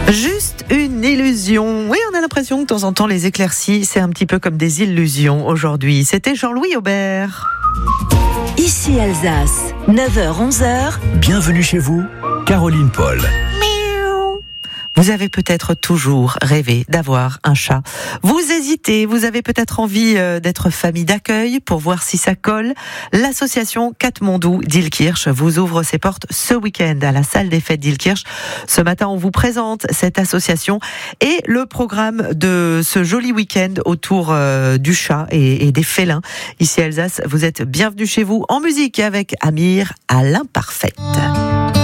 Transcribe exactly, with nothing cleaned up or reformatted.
Juste une illusion. Oui, on a l'impression que de temps en temps, les éclaircies, c'est un petit peu comme des illusions aujourd'hui. C'était Jean-Louis Aubert. Ici Alsace, neuf heures onze heures. Bienvenue chez vous, Caroline Paul. Vous avez peut-être toujours rêvé d'avoir un chat. Vous hésitez, vous avez peut-être envie d'être famille d'accueil pour voir si ça colle. L'association Katmandou d'Ilkirch vous ouvre ses portes ce week-end à la salle des fêtes d'Ilkirch. Ce matin, on vous présente cette association et le programme de ce joli week-end autour du chat et des félins. Ici Alsace, vous êtes bienvenus chez vous en musique avec Amir à l'imparfaite.